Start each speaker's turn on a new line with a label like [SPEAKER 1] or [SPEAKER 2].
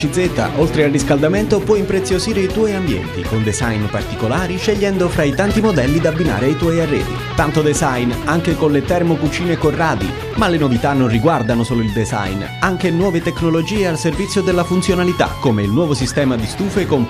[SPEAKER 1] Z, oltre al riscaldamento, puoi impreziosire i tuoi ambienti con design particolari scegliendo fra i tanti modelli da abbinare ai tuoi arredi. Tanto design anche con le termocucine Corradi, ma le novità non riguardano solo il design, anche nuove tecnologie al servizio della funzionalità, come il nuovo sistema di stufe con